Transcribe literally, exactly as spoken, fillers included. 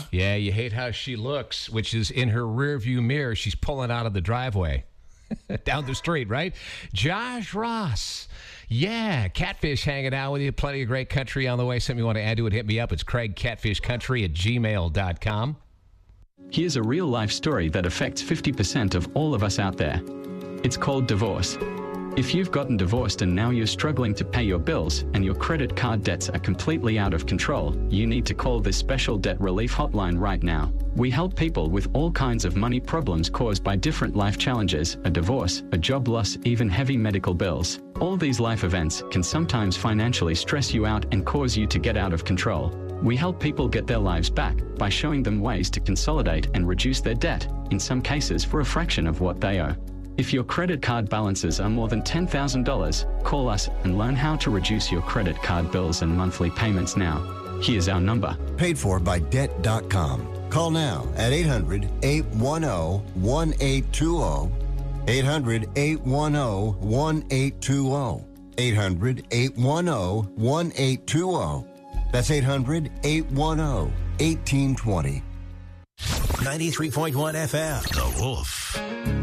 Yeah, you hate how she looks, which is in her rearview mirror. She's pulling out of the driveway down the street, right? Josh Ross. Yeah, Catfish hanging out with you. Plenty of great country on the way. Something you want to add to it, hit me up. It's Craig Catfish Country at gmail dot com. Here's a real-life story that affects fifty percent of all of us out there. It's called divorce. If you've gotten divorced and now you're struggling to pay your bills and your credit card debts are completely out of control, you need to call this special debt relief hotline right now. We help people with all kinds of money problems caused by different life challenges, a divorce, a job loss, even heavy medical bills. All these life events can sometimes financially stress you out and cause you to get out of control. We help people get their lives back by showing them ways to consolidate and reduce their debt, in some cases for a fraction of what they owe. If your credit card balances are more than ten thousand dollars, call us and learn how to reduce your credit card bills and monthly payments now. Here's our number. Paid for by debt dot com. Call now at eight hundred, eight one zero, one eight two zero. eight hundred, eight one zero, one eight two zero. eight hundred, eight one zero, one eight two zero. That's eight hundred, eight one zero, one eight two zero. ninety-three point one F M. The Wolf.